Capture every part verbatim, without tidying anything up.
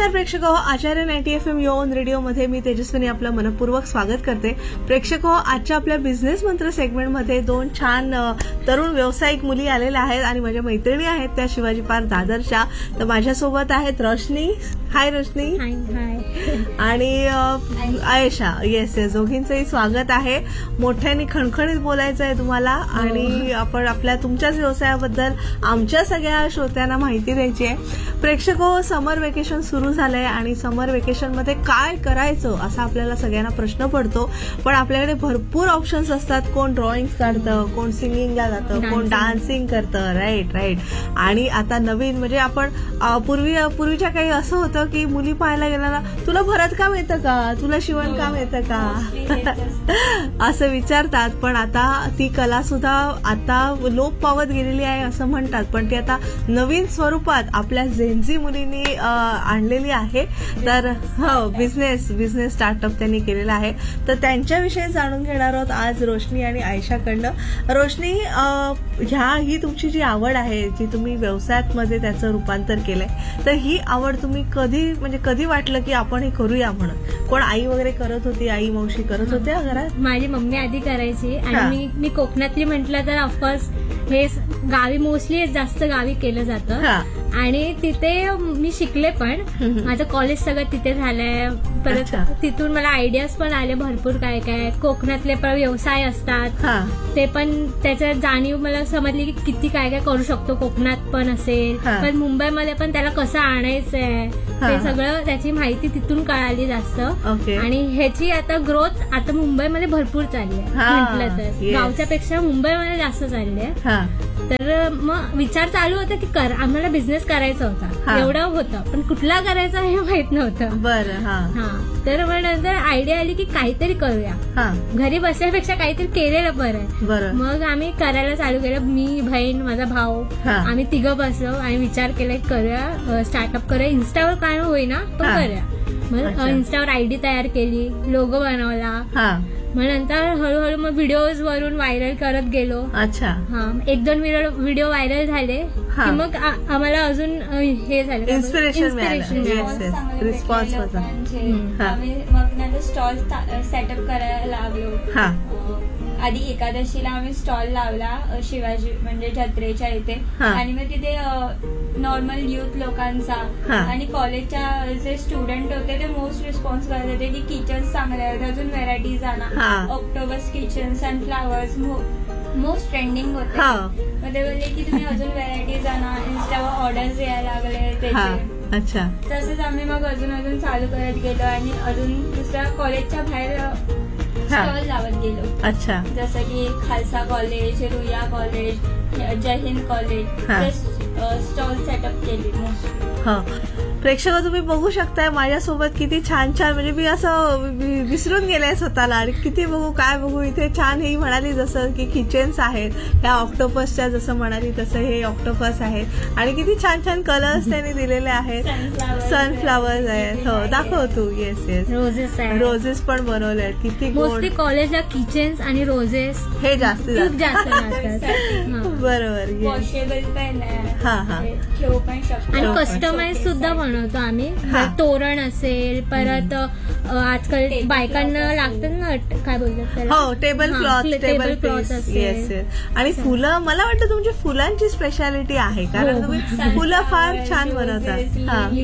नमस्कार प्रेक्षक हो, आचार्य ninety F M yo on रेडिओमध्ये मी तेजस्विनी आपलं मनपूर्वक स्वागत करते. प्रेक्षक हो, आजच्या आपल्या बिझनेस मंत्र सेगमेंटमध्ये दोन छान तरुण व्यावसायिक मुली आलेल्या आहेत आणि माझ्या मैत्रिणी आहेत त्या शिवाजी पार्क दादरच्या. तर माझ्यासोबत आहेत रोशनी. हाय रोशनी. आणि आयशा. येस येस, दोघींचंही स्वागत आहे. मोठ्याने खणखणीत बोलायचं आहे तुम्हाला आणि आपण आपल्या तुमच्याच व्यवसायाबद्दल आमच्या सगळ्या श्रोत्यांना माहिती द्यायची आहे. प्रेक्षक हो, समर वेकेशन सुरू झालंय आणि समर वेकेशन मध्ये काय करायचं असा आपल्याला सगळ्यांना प्रश्न पडतो. पण आपल्याकडे भरपूर ऑप्शन्स असतात. कोण ड्रॉइंग काढतं, कोण सिंगिंगला जातं, कोण डान्सिंग करतं. Right right. आणि आता नवीन म्हणजे आपण पूर्वी पूर्वीच्या काही असं होतं की मुली पाहायला गेला ना, तुला भरतकाम येतं का, तुला शिवणकाम येतं का असं विचारतात. पण आता ती कला सुद्धा आता लोप पावत गेलेली आहे असं म्हणतात. पण ती आता नवीन स्वरूपात आपल्या जेनझी मुलींनी आणलेली आहे. तर हो, बिझनेस बिझनेस स्टार्टअप त्यांनी केलेला आहे. तर त्यांच्याविषयी जाणून घेणार आहोत आज रोशनी आणि आयशाकडनं. रोशनी, ह्या ही तुमची जी आवड आहे, जी तुम्ही व्यवसायात मध्ये त्याचं रूपांतर केलंय, तर ही आवड तुम्ही कधी म्हणजे कधी वाटलं की आपण हे करूया म्हणून? कोण आई वगैरे करत होती, आई मावशी करत होत्या घरात? माझी मम्मी आधी करायची आणि मी मी कोकणातली म्हटलं तर ऑफकोर्स हे गावी मोस्टली जास्त गावी केलं जातं आणि तिथे मी शिकले पण. माझं कॉलेज सगळं तिथे झालंय. परत तिथून मला आयडियाज पण आले भरपूर काय काय कोकणातले पण व्यवसाय असतात ते पण त्याच्यात जाणीव मला समजली की किती काय काय करू शकतो कोकणात पण असेल. पण मुंबईमध्ये पण त्याला कसं आणायचंय ते सगळं त्याची माहिती तिथून कळाली जास्त. आणि ह्याची आता ग्रोथ आता मुंबईमध्ये भरपूर चालली आहे म्हटलं तर. गावच्या पेक्षा मुंबईमध्ये जास्त चालली आहे. तर मग विचार चालू होता की कर आम्हाला बिझनेस करायचा होता, एवढं होतं पण कुठला करायचा हे माहित नव्हतं. बरं. हा. तर मग नंतर आयडिया आली की काहीतरी करूया, घरी बसण्यापेक्षा काहीतरी केलेलं बरं आहे. मग आम्ही करायला चालू केलं. मी, बहीण, माझा भाऊ, आम्ही तिघं बसलो आणि विचार केला की करूया, स्टार्टअप करूया. इन्स्टावर काय होईना तो करूया. मग इन्स्टावर आयडी तयार केली, लोगो बनवला. मग नंतर हळूहळू मग व्हिडिओज वरून व्हायरल करत गेलो. अच्छा. हा, एक दोन व्हिडिओ व्हायरल झाले की मग आम्हाला अजून हे झालं, इन्स्पिरेशन रिस्पॉन्स होता. मग नंतर स्टॉल सेटअप करायला लागलो. आधी एकादशीला आम्ही स्टॉल लावला शिवाजी म्हणजे जत्रेच्या इथे आणि मग तिथे नॉर्मल युथ लोकांचा आणि कॉलेजच्या जे स्टुडंट होते ते मोस्ट रिस्पॉन्स करत होते की किचन्स चांगले आहेत, अजून व्हेरायटीज आणा. ऑक्टोबस किचन, सनफ्लावर्स मोस्ट ट्रेंडिंग होते. मग ते बोलले की तुम्ही अजून व्हेरायटीज आणा. इन्स्टावर ऑर्डर्स यायला लागले त्याचे. अच्छा. तसंच आम्ही मग अजून अजून चालू करत गेलो आणि अजून दुसऱ्या कॉलेजच्या बाहेर स्टॉल लावत गेलो. अच्छा. जसं की खालसा कॉलेज, रुया कॉलेज, जय हिंद कॉलेज, स्टॉल सेटअप केले मोस्टली. प्रेक्षक तुम्ही बघू शकताय माझ्यासोबत किती छान छान, म्हणजे मी असं विसरून गेले स्वतःला आणि किती बघू काय बघू. इथे छान ही म्हणाली जसं की किचन्स आहेत, ह्या ऑक्टोपसच्या जसं म्हणाली तसं हे ऑक्टोपस आहेत आणि किती छान छान कलर्स त्यांनी दिलेले आहेत. सनफ्लावर्स आहेत. हो, दाखव तू. Yes yes. रोजेस रोजेस पण बनवले आहेत. किती मोस्टली कॉलेजला किचन्स आणि रोजेस हे जास्त जास्त बरोबर. वॉशेबल पण हा हा ठेवू पण शकतो आणि कस्टमाइज सुद्धा बनवतो आम्ही. तोरण असेल, परत आजकाल बायकांना लागतात ना काय बोलतात त्याला, हो, टेबल क्लॉथ. टेबल क्लॉथ असेल. आणि फुलं, मला वाटतं तुमची फुलांची स्पेशालिटी आहे कारण तुम्ही फुलं फार छान बनवतात.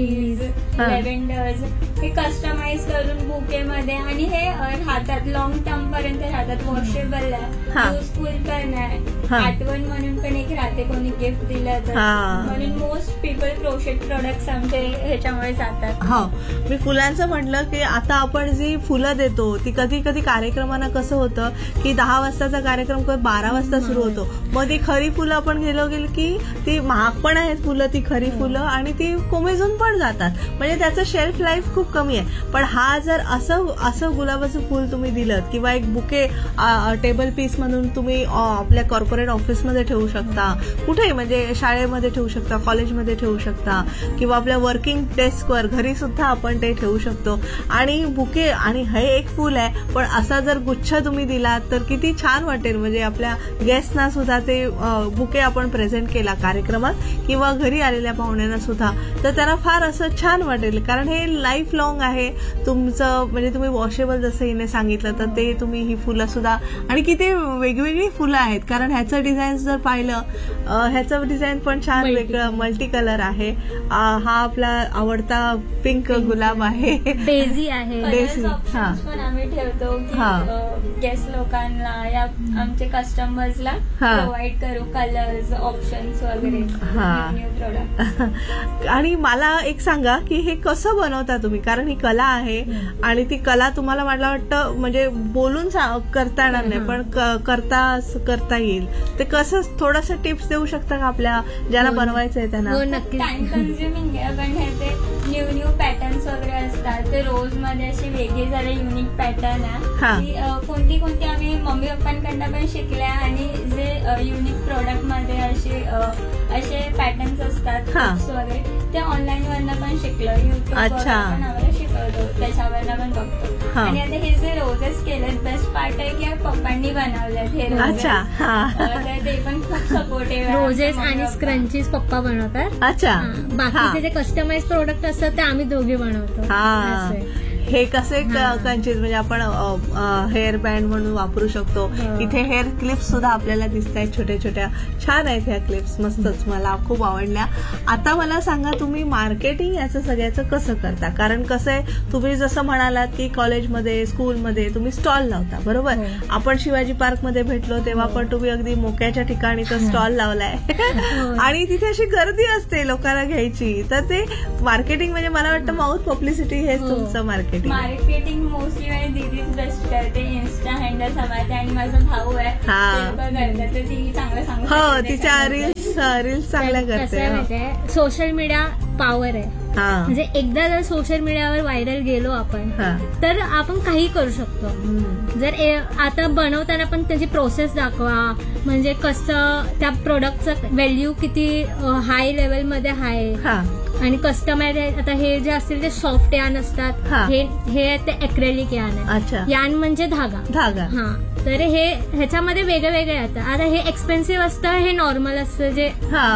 लेव्हेंडर्स हे कस्टमाइज करून बुकेमध्ये आणि हे राहतात लॉंग टर्म पर्यंत राहतात. वॉशेबल आहे, युजफुल पण आहे, आठवण म्हणून पण एक राहते कोणी गिफ्ट दिलं तर. म्हणून मोस्ट पीपल क्रोशेट प्रोडक्ट्स आमचे ह्याच्यामुळे जातात. हो, मी फुलांचं म्हटलं की आता आपण जी फुलं देतो ती कधी कधी कार्यक्रमांना कसं होतं की दहा वाजताचा कार्यक्रम बारा वाजता सुरू होतो. मग ती खरी फुलं आपण गेलो गेलो की ती महाग पण आहेत फुलं, ती खरी फुलं, आणि ती कोमेजून पण जातात. म्हणजे त्याचं शेल्फ लाईफ खूप खूप कमी आहे. पण हा जर असं असं गुलाबाचं फुल तुम्ही दिलं किंवा एक बुके टेबल पीस म्हणून तुम्ही आपल्या कॉर्पोरेट ऑफिसमध्ये ठेवू शकता, कुठेही म्हणजे शाळेमध्ये ठेवू शकता, कॉलेजमध्ये ठेवू शकता किंवा आपल्या वर्किंग डेस्कवर घरी सुद्धा आपण ते ठेवू शकतो. आणि बुके आणि हे एक फुल आहे पण असा जर गुच्छ तुम्ही दिलात तर किती छान वाटेल. म्हणजे आपल्या गेस्टना सुद्धा ते बुके आपण प्रेझेंट केला कार्यक्रमात किंवा घरी आलेल्या पाहुण्यांना सुद्धा तर त्यांना फार असं छान वाटेल. कारण हे लाईफ लॉंग आहे तुमचं. म्हणजे तुम्ही वॉशेबल जसं हिने सांगितलं तर ते तुम्ही ही फुलं सुद्धा आणि किती वेगवेगळी फुलं आहेत. कारण ह्याचं डिझाईन जर पाहिलं ह्याचं डिझाईन पण छान वेगळं मल्टी कलर आहे. हा आपला आवडता पिंक गुलाब आहे, डेझी आहे. डेझी हा पण आम्ही ठेवतो की गेस्ट लोकांना या आमचे कस्टमर्सला प्रोव्हाइड करू कलर्स ऑप्शन्स वगैरे न्यू प्रोडक्ट. आणि मला एक सांगा की हे कसं बनवता तुम्ही, कारण ही कला आहे आणि ती कला तुम्हाला मला वाटतं म्हणजे बोलून करता येणार नाही पण करता करता येईल ते कसं, थोडंसं टिप्स देऊ शकता का आपल्या ज्यांना बनवायचंय त्यांना? टाइम कन्झ्युमिंग आहे पण हे ते न्यू न्यू पॅटर्न्स वगैरे असतात ते रोज मध्ये असे वेगळे जरा युनिक पॅटर्न आहे. कोणती कोणती आम्ही मम्मी पप्पांकडनं पण शिकल्या आणि जे युनिक प्रोडक्ट मध्ये असे असे पॅटर्न्स असतात वगैरे ते ऑनलाईन वरनं पण शिकलो, युट्यूब पण आम्हाला शिकवतो त्याच्यावरनं पण बघतो. आणि आता हे जे रोजेस केलेत बेस्ट पार्ट आहे की पप्पांनी बनवलेत हे रोजेस, ते पण खूप सपोर्टिव्ह. रोजेस आणि स्क्रंचीज पप्पा बनवतात. अच्छा, बाकीचे जे कस्टमाइज प्रोडक्ट असतात ते आम्ही दोघे बनवतो. हे कसे कंचीज म्हणजे आपण हेअर बँड म्हणून वापरू शकतो. इथे हेअर क्लिप्स सुद्धा आपल्याला दिसत आहेत छोट्या छोट्या, छान आहेत ह्या क्लिप्स, मस्तच, मला खूप आवडल्या. आता मला सांगा तुम्ही मार्केटिंग याचं सगळ्याचं कसं करता? कारण कसं आहे तुम्ही जसं म्हणालात की कॉलेजमध्ये स्कूलमध्ये तुम्ही स्टॉल लावता बरोबर. आपण शिवाजी पार्क मध्ये भेटलो तेव्हा पण तुम्ही अगदी मोक्याच्या ठिकाणी तर स्टॉल लावलाय आणि तिथे अशी गर्दी असते लोकांना घ्यायची, तर ते मार्केटिंग म्हणजे मला वाटतं माउथ पब्लिसिटी हेच तुमचं मार्केटिंग. मार्केटिंग मोस्टली माझी दीदीच बेस्ट करते, इन्स्टा हँडल सांभाळते आणि माझा भाऊ आहे करते, ती चांगलं सांगते. हो, तिच्या रील्स रील्स चांगल्या करते. सोशल मीडिया पॉवर आहे. म्हणजे एकदा जर सोशल मीडियावर व्हायरल गेलो आपण तर आपण काही करू शकतो. जर आता बनवताना पण त्याची प्रोसेस दाखवा, म्हणजे कसं त्या प्रोडक्टचं व्हॅल्यू किती हाय लेवलमध्ये आहे आणि कस्टमाइज. आता हे जे असतील ते सॉफ्ट यान असतात, हे हे ते ॲक्रेलिक यान आहे. यान म्हणजे धागा धागा हा. तर हे ह्याच्यामध्ये वेगळे वेगळे येतात. आता हे एक्सपेन्सिव्ह असतं, हे नॉर्मल असतं जे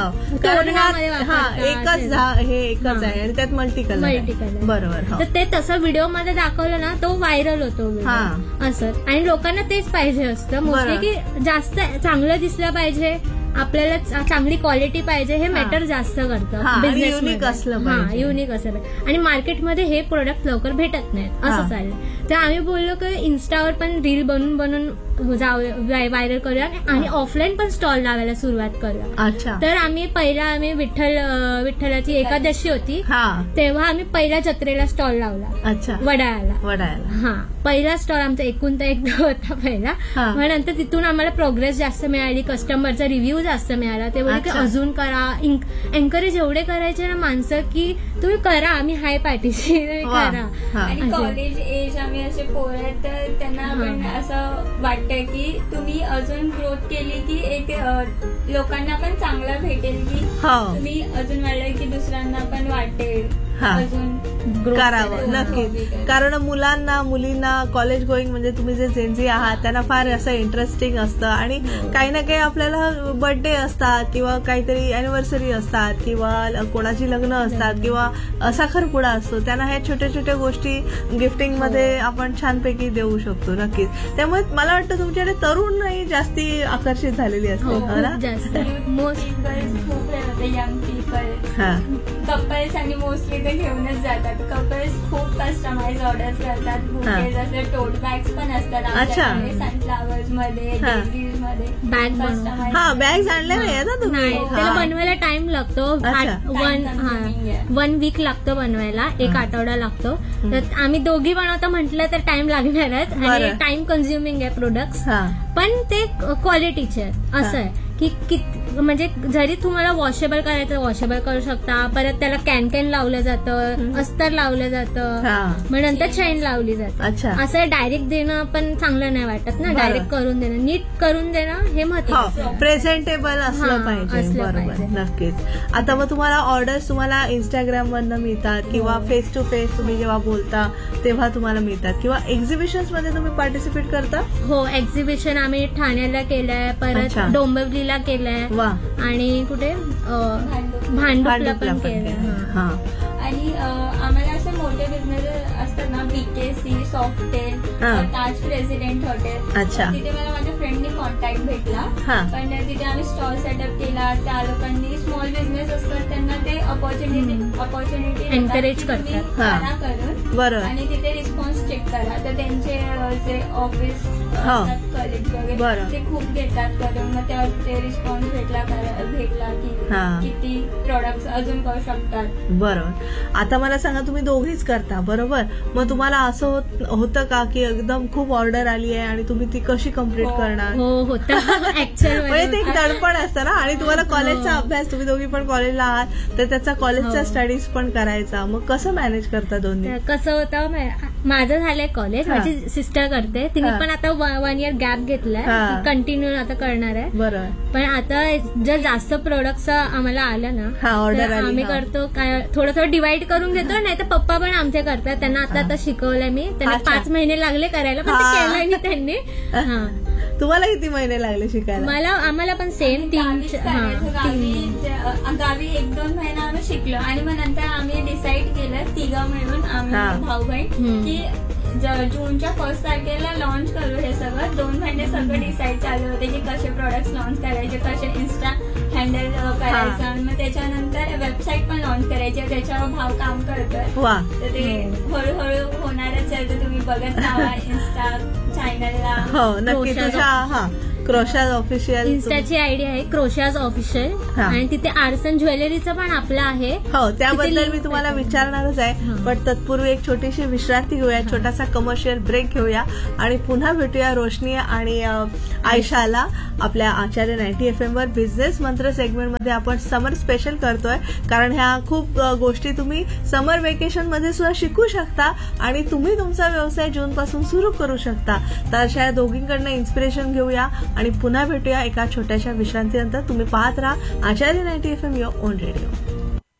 एकच हे एकच आहे आणि त्यात मल्टी कलर मल्टी कलर बरोबर. तर ते तसं व्हिडिओमध्ये दाखवलं ना तो व्हायरल होतो असं. आणि लोकांना तेच पाहिजे असतं मोस्टली की जास्त चांगलं दिसलं पाहिजे, आपल्याला चांगली क्वालिटी पाहिजे, हे मॅटर जास्त करतं बिझनेस. युनिक असलं हा युनिक असलं पाहिजे. आणि मार्केटमध्ये हे प्रोडक्ट लवकर भेटत नाहीत असं चाललं. तर आम्ही बोललो की इन्स्टावर पण रील बनवून बनवून व्हायरल करूया आणि ऑफलाईन पण स्टॉल लावायला सुरुवात करूया. तर आम्ही पहिला आम्ही विठ्ठल विठ्ठलाची एकादशी होती तेव्हा आम्ही पहिल्या जत्रेला स्टॉल लावला वडाळ्याला. वडाळ्याला हा पहिला स्टॉल आमचा एकूण तर एक होता पहिला. मग नंतर तिथून आम्हाला प्रोग्रेस जास्त मिळाली, कस्टमरचा रिव्ह्यू जास्त मिळाला. ते बोलले की अजून करा, एन्करेज एवढे करायचे ना माणसं की तुम्ही करा, आम्ही हाय पाठीशी करा. आणि कॉलेज एज आम्ही असे पोर आहेत तर त्यांना आपण असं वाटतं की तुम्ही अजून ग्रोथ केली की एक लोकांना पण चांगलं भेटेल की तुम्ही अजून वाढलं की दुसऱ्यांना पण वाटेल अजून करावं. नक्कीच, कारण मुलांना मुलींना कॉलेज गोईंग म्हणजे तुम्ही जे जेनझी आहात त्यांना फार असं इंटरेस्टिंग असतं आणि काही ना काही आपल्याला बर्थडे असतात किंवा काहीतरी अॅनिव्हर्सरी असतात किंवा कोणाची लग्न असतात किंवा साखरपुडा असतो, त्यांना ह्या छोट्या छोट्या गोष्टी गिफ्टिंग मध्ये आपण छानपैकी देऊ शकतो. नक्कीच, त्यामुळे मला वाटतं तुमच्याकडे तरुणही जास्ती आकर्षित झालेली असते यंग पीपल कपल्स आणि मोस्टली ते घेऊनच जातात. कपल्स खूप कस्टमाइज ऑर्डर्स करतात, बुकेज असले टोट बॅग्स पण असतात आमच्याकडे, सनफ्लावर्स मध्ये, डेझीज मध्ये Bag बनव- customize हा बॅग्स आणल्या नाही ना तुम्ही? नाही त्याला हा. बनवायला टाइम लागतो अच्छा. वन Time consuming आहे. वन वीक लागतं बनवायला, एक आठवडा लागतो. तर आम्ही दोघी बनवतो म्हटलं तर टाइम लागणारच आणि बरं. टाइम कन्झ्युमिंग आहे प्रोडक्ट्स, हा पण ते क्वालिटीचे असं आहे की कित- म्हणजे जरी तुम्हाला वॉशेबल करायचं वॉशेबल करू शकता. परत त्याला कॅन कॅन लावलं जातं, अस्तर लावलं जातं, हा. मग नंतर चैन लावली जाते. अच्छा. असं डायरेक्ट देणं पण चांगलं नाही वाटत ना. बरं. डायरेक्ट करून देणं, नीट करून देणं हे महत्वाचं. हो प्रेझेंटेबल असलं हा, पाहिजे. असलं बरोबर पाहिजे. नक्कीच. आता मग तुम्हाला ऑर्डर्स तुम्हाला इंस्टाग्राम वरनं मिळतात किंवा फेस टू फेस तुम्ही जेव्हा बोलता तेव्हा तुम्हाला मिळतात किंवा एक्झिबिशन्स मध्ये तुम्ही पार्टिसिपेट करता? हो एक्झिबिशन आम्ही ठाण्याला केलंय, परत अच्छा. डोंबिवलीला केलंय वा आणि कुठे अं, भांडूप. भांडुपला भांडुपला पण पण केलंय. केलंय. हा. हा आणि अं, आम्हाला असे मोठे बिझनेस असतात ना, बीकेसी, सॉफ्टेल, हा. ताज प्रेसिडेंट हॉटेल. अच्छा. तिथे मला माझ्या फ्रेंडनी कॉन्टॅक्ट भेटला. हा. पण तिथे आम्ही स्टॉल सेटअप केला. त्या लोकांनी स्मॉल बिझनेस असतात त्यांना ते ऑपॉर्च्युनिटी ऑपॉर्च्युनिटी Encourage करतात. हा. करून बरोबर. आणि तिथे रिस्पॉन्स चेक करा. तर त्यांचे अं, जे ऑफिस हो. कलिग्स वगैरे बरं. ते खूप घेतात करून. मग त्यावर ते रिस्पॉन्स भेटला करा- भेटला की हा. किती प्रोडक्ट्स अजून करू शकतात. बरोबर. आता मला सांगा तुम्ही दोघीच करता बरोबर, मग तुम्हाला असं होत- होतं का की एकदम खूप ऑर्डर आली आहे आणि तुम्ही ती कशी कम्प्लीट हो. करणार? हो होतं ऍक्च्युअल म्हणजे ते एक दडपण असतं ना आणि तुम्हाला कॉलेजचा अभ्यास, तुम्ही दोघी पण कॉलेजला आहात तर त्याचा कॉलेजचा हो. स्टडीज पण करायचा, मग कसं मॅनेज करता दोन्ही? कसं होतं मा- माझं झालंय कॉलेज, हा. माझी सिस्टर करते, तिने हा. पण आता वन इयर गॅप घेतलाय, हा. कंटिन्यू आता करणार आहे. बरोबर. पण आता जर जास्त प्रोडक्ट्स आम्हाला आलं ना हा, order तर आली, आम्ही हा. करतो काय थोडं थोडं डिवाइड करून घेतो. नाही तर पप्पा पण आमचे करतात, त्यांना आता आता शिकवलंय मी. त्यांना अच्छा. पाच महिने लागले करायला, पण ते हा. केलंय मी त्यांनी. हा तुम्हाला किती महिने लागले शिकायला? मला आम्हाला पण सेम तीन गावीच हा करायचं. गावी ज- गावी एक दोन महिना आम्ही शिकलो आणि मग नंतर आम्ही डिसाईड केलं तिघं मिळून हा. आम्ही भाऊ बहीण हम्म. की ज- जूनच्या फर्स्ट तारखेला लॉन्च करू हे सगळं. दोन महिने सगळं डिसाईड चालू होते की कसे प्रोडक्ट्स लॉन्च करायचे, कसे इन्स्टा हँडल करायचं आणि मग त्याच्यानंतर वेबसाईट पण लॉन्च करायची. त्याच्यावर भाव काम करतोय. वा तर ते हळूहळू होणारच आहे. तर तुम्ही बघत राहा इन्स्टा चॅनलला. हो नक्की. क्रोशाज तुझ्या हा क्रोशाज ऑफिशियल इन्स्टाची आयडी आहे क्रोशाज ऑफिशियल हा. आणि तिथे आर्सन ज्वेलरीचं पण आपलं आहे. हो त्याबद्दल तिथे मी link तुम्हाला आहे. विचारणारच आहे, हा. पण तत्पूर्वी एक छोटीशी विश्रांती घेऊया, छोटासा कमर्शियल ब्रेक घेऊया आणि पुन्हा भेटूया रोशनी आणि अ, आयशाला आपल्या आचार्य नाईन्टी एफ एम वर बिझनेस मंत्र सेगमेंट मध्ये. आपण समर स्पेशल करतोय कारण ह्या खूप अ, गोष्टी तुम्ही समर वेकेशन मध्ये सुद्धा शिकू शकता आणि तुम्ही तुमचा व्यवसाय जून पासून सुरू करू शकता. तर अशा या दोघींकडनं इन्स्पिरेशन घेऊया आणि पुन्हा भेटूया एका छोट्याशा विश्रांतीनंतर. तुम्ही पाहत राहा आचार्य ninety F am your on radio.